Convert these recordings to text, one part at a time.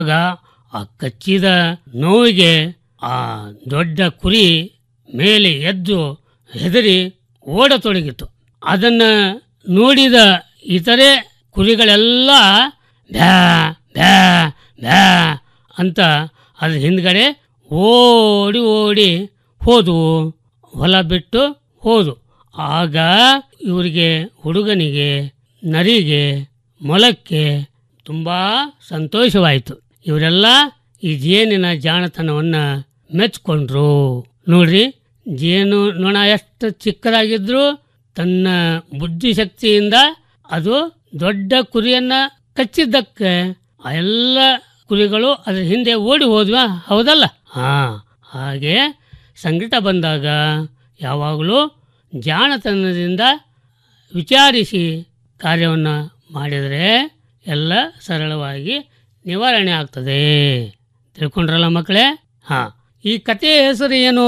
ಆಗ ಆ ಕಚ್ಚಿದ ನೋವಿಗೆ ಆ ದೊಡ್ಡ ಕುರಿ ಮೇಲೆ ಎದ್ದು ಹೆದರಿ ಓಡತೊಡಗಿತು. ಅದನ್ನ ನೋಡಿದ ಇತರೆ ಕುರಿಗಳೆಲ್ಲ ಬ್ಯಾ ಬ್ಯಾ ಬ್ಯಾ ಅಂತ ಅದ್ರ ಹಿಂದ್ಗಡೆ ಓಡಿ ಓಡಿ ಹೋದವು, ಹೊಲ ಬಿಟ್ಟು ಹೋದು. ಆಗ ಇವರಿಗೆ, ಹುಡುಗನಿಗೆ, ನರಿಗೆ, ಮೊಲಕ್ಕೆ ತುಂಬ ಸಂತೋಷವಾಯಿತು. ಇವರೆಲ್ಲ ಈ ಜೇನಿನ ಜಾಣತನವನ್ನು ಮೆಚ್ಕೊಂಡ್ರು. ನೋಡ್ರಿ, ಜೇನು ನೊಣ ಎಷ್ಟು ಚಿಕ್ಕದಾಗಿದ್ರು ತನ್ನ ಬುದ್ಧಿಶಕ್ತಿಯಿಂದ ಅದು ದೊಡ್ಡ ಕುರಿಯನ್ನ ಕಚ್ಚಿದ್ದಕ್ಕೆ ಆ ಎಲ್ಲ ಕುರಿಗಳು ಅದ್ರ ಹಿಂದೆ ಓಡಿ ಹೋದ್ವಾ, ಹೌದಲ್ಲ? ಹಾಗೆ ಸಂಕಟ ಬಂದಾಗ ಯಾವಾಗಲೂ ಜಾಣತನದಿಂದ ವಿಚಾರಿಸಿ ಕಾರ್ಯವನ್ನು ಮಾಡಿದರೆ ಎಲ್ಲ ಸರಳವಾಗಿ ನಿವಾರಣೆ ಆಗ್ತದೆ. ತಿಳ್ಕೊಂಡ್ರಲ್ಲ ಮಕ್ಕಳೇ? ಈ ಕಥೆಯ ಹೆಸರು ಏನು?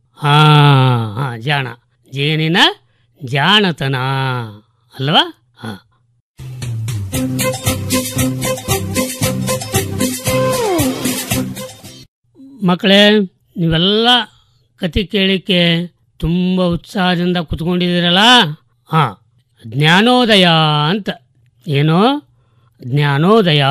ಜಾಣ, ಜೇನಿನ ಜಾಣತನ ಅಲ್ವಾ? ಮಕ್ಕಳೇ, ನೀವೆಲ್ಲ ಕತೆ ಕೇಳಿಕೆ ತುಂಬ ಉತ್ಸಾಹದಿಂದ ಕುತ್ಕೊಂಡಿದ್ದೀರಲ್ಲ. ಜ್ಞಾನೋದಯ ಅಂತ. ಏನು ಜ್ಞಾನೋದಯ?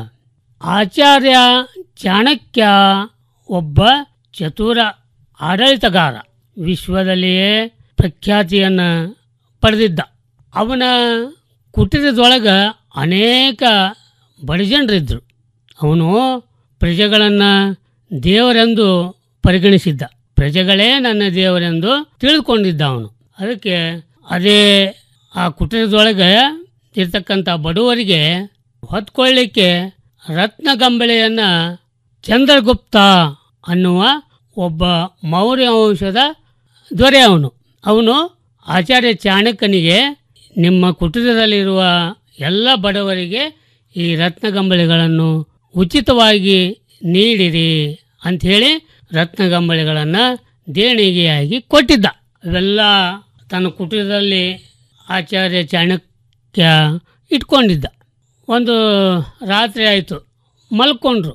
ಆಚಾರ್ಯ ಚಾಣಕ್ಯ ಒಬ್ಬ ಚತುರ ಆಡಳಿತಗಾರ, ವಿಶ್ವದಲ್ಲಿಯೇ ಪ್ರಖ್ಯಾತಿಯನ್ನು ಪಡೆದಿದ್ದ. ಅವನ ಕುಟೀರದೊಳಗೆ ಅನೇಕ ಬಡಜನರಿದ್ದರು. ಅವನು ಪ್ರಜೆಗಳನ್ನು ದೇವರೆಂದು ಪರಿಗಣಿಸಿದ್ದ. ಪ್ರಜೆಗಳೇ ನನ್ನ ದೇವರೆಂದು ತಿಳಿದುಕೊಂಡಿದ್ದ ಅವನು. ಅದಕ್ಕೆ ಅದೇ ಆ ಕುಟೀರದೊಳಗೆ ಇರ್ತಕ್ಕಂಥ ಬಡವರಿಗೆ ಹೊತ್ಕೊಳ್ಳಿಕ್ಕೆ ರತ್ನಗಂಬಳೆಯನ್ನು ಚಂದ್ರಗುಪ್ತ ಅನ್ನುವ ಒಬ್ಬ ಮೌರ್ಯ ವಂಶದ ದೊರೆ ಅವನು ಆಚಾರ್ಯ ಚಾಣಕ್ಯನಿಗೆ, ನಿಮ್ಮ ಕುಟೀರದಲ್ಲಿರುವ ಎಲ್ಲ ಬಡವರಿಗೆ ಈ ರತ್ನಗಂಬಳೆಗಳನ್ನು ಉಚಿತವಾಗಿ ನೀಡಿರಿ ಅಂಥೇಳಿ ರತ್ನಗಂಬಳೆಗಳನ್ನು ದೇಣಿಗೆಯಾಗಿ ಕೊಟ್ಟಿದ್ದ. ಇವೆಲ್ಲ ತನ್ನ ಕುಟೀರದಲ್ಲಿ ಆಚಾರ್ಯ ಚಾಣಕ್ಯ ಇಟ್ಕೊಂಡಿದ್ದ. ಒಂದು ರಾತ್ರಿ ಆಯಿತು, ಮಲ್ಕೊಂಡ್ರು.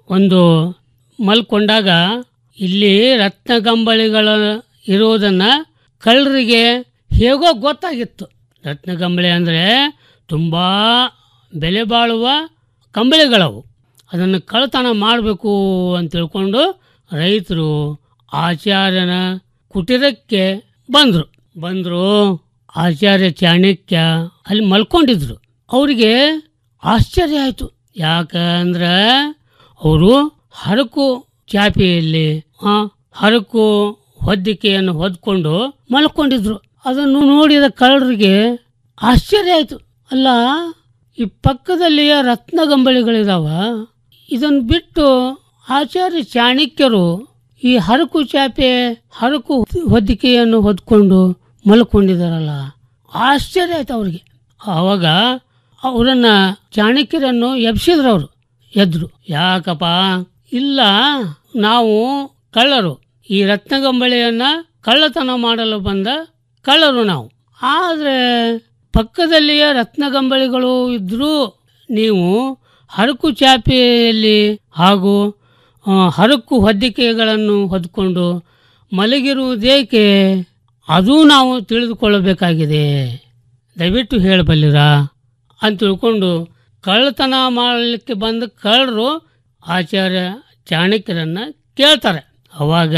ಮಲ್ಕೊಂಡಾಗ ಇಲ್ಲಿ ರತ್ನಗಂಬಳಿಗಳು ಇರುವುದನ್ನು ಕಳ್ಳರಿಗೆ ಹೇಗೋ ಗೊತ್ತಾಗಿತ್ತು. ರತ್ನಗಂಬಳಿ ಅಂದರೆ ತುಂಬ ಬೆಲೆ ಬಾಳುವ ಕಂಬಳಿಗಳವು. ಅದನ್ನು ಕಳ್ಳತನ ಮಾಡಬೇಕು ಅಂತ ತಿಳ್ಕೊಂಡು ರೈತರು ಆಚಾರ್ಯನ ಕುಟೀರಕ್ಕೆ ಬಂದರು. ಆಚಾರ್ಯ ಚಾಣಕ್ಯ ಅಲ್ಲಿ ಮಲ್ಕೊಂಡಿದ್ರು. ಅವರಿಗೆ ಆಶ್ಚರ್ಯ ಆಯಿತು. ಯಾಕಂದ್ರೆ ಅವರು ಹರಕು ಚಾಪೆಯಲ್ಲಿ ಹರಕು ಹೊದ್ದಿಕೆಯನ್ನು ಹೊದ್ಕೊಂಡು ಮಲ್ಕೊಂಡಿದ್ರು. ಅದನ್ನು ನೋಡಿದ ಕಳ್ಳರಿಗೆ ಆಶ್ಚರ್ಯ ಆಯಿತು. ಅಲ್ಲ, ಈ ಪಕ್ಕದಲ್ಲಿಯ ರತ್ನಗಂಬಳಿಗಳಿದಾವ, ಇದನ್ನು ಬಿಟ್ಟು ಆಚಾರ್ಯ ಚಾಣಕ್ಯರು ಈ ಹರಕು ಚಾಪೆ ಹರಕು ಹೊದ್ದಿಕೆಯನ್ನು ಹೊದ್ಕೊಂಡು ಮಲ್ಕೊಂಡಿದ್ದಾರಲ್ಲ, ಆಶ್ಚರ್ಯ ಆಯ್ತು ಅವ್ರಿಗೆ. ಆವಾಗ ಅವರನ್ನು ಚಾಣಕ್ಯರನ್ನು ಎಬ್ಸಿದ್ರು. ಅವರು ಎದ್ರು. ಯಾಕಪ್ಪ? ಇಲ್ಲ, ನಾವು ಕಳ್ಳರು, ಈ ರತ್ನಗಂಬಳಿಯನ್ನು ಕಳ್ಳತನ ಮಾಡಲು ಬಂದ ಕಳ್ಳರು ನಾವು. ಆದರೆ ಪಕ್ಕದಲ್ಲಿಯ ರತ್ನಗಂಬಳಿಗಳು ಇದ್ದರೂ ನೀವು ಹರಕು ಚಾಪೆಯಲ್ಲಿ ಹಾಗೂ ಹರಕು ಹೊದ್ದಿಕೆಗಳನ್ನು ಹೊದ್ಕೊಂಡು ಮಲಗಿರುವುದೇಕೆ? ಅದು ನಾವು ತಿಳಿದುಕೊಳ್ಳಬೇಕಾಗಿದೆ. ದಯವಿಟ್ಟು ಹೇಳಬಲ್ಲಿರಾ ಅಂತ ತಿಳ್ಕೊಂಡು ಕಳ್ಳತನ ಮಾಡಲಿಕ್ಕೆ ಬಂದ ಕಳ್ಳರು ಆಚಾರ್ಯ ಚಾಣಕ್ಯರನ್ನು ಕೇಳ್ತಾರೆ. ಅವಾಗ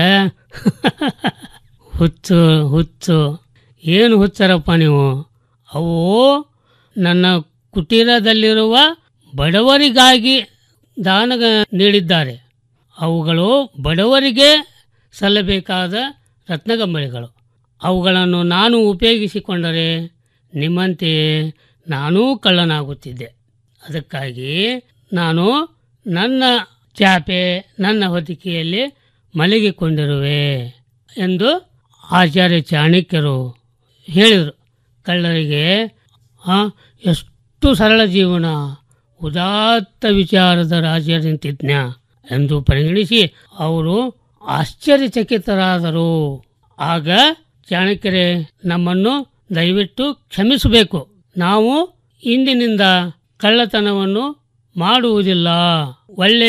ಹುಚ್ಚು ಏನು ಹುಚ್ಚಾರಪ್ಪ ನೀವು? ಅವು ನನ್ನ ಕುಟೀರದಲ್ಲಿರುವ ಬಡವರಿಗಾಗಿ ದಾನ ನೀಡಿದ್ದಾರೆ. ಅವುಗಳು ಬಡವರಿಗೆ ಸಲ್ಲಬೇಕಾದ ರತ್ನಗಂಬಳಿಗಳು. ಅವುಗಳನ್ನು ನಾನು ಉಪಯೋಗಿಸಿಕೊಂಡರೆ ನಿಮ್ಮಂತೆಯೇ ನಾನೂ ಕಳ್ಳನಾಗುತ್ತಿದ್ದೆ. ಅದಕ್ಕಾಗಿ ನಾನು ನನ್ನ ಚಾಪೆ ನನ್ನ ಹೊದಿಕೆಯಲ್ಲಿ ಮಲಗಿಕೊಂಡಿರುವೆ ಎಂದು ಆಚಾರ್ಯ ಚಾಣಕ್ಯರು ಹೇಳಿದರು. ಕಳ್ಳರಿಗೆ ಎಷ್ಟು ಸರಳ ಜೀವನ, ಉದಾತ್ತ ವಿಚಾರದ ರಾಜರಂತಿಜ್ಞ ಎಂದು ಪರಿಗಣಿಸಿ ಅವರು ಆಶ್ಚರ್ಯಚಕಿತರಾದರು. ಆಗ ಚಾಣಕ್ಯರೇ, ನಮ್ಮನ್ನು ದಯವಿಟ್ಟು ಕ್ಷಮಿಸಬೇಕು. ನಾವು ಇಂದಿನಿಂದ ಕಳ್ಳತನವನ್ನು ಮಾಡುವುದಿಲ್ಲ ಒಳ್ಳೆ